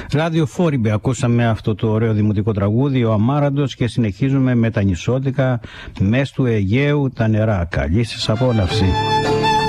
Ραδιοφόριμπε, ακούσαμε αυτό το ωραίο δημοτικό τραγούδι, ο Αμάραντος, και συνεχίζουμε με τα νησότικα, μες του Αιγαίου τα νερά. Καλή σας απόλαυση.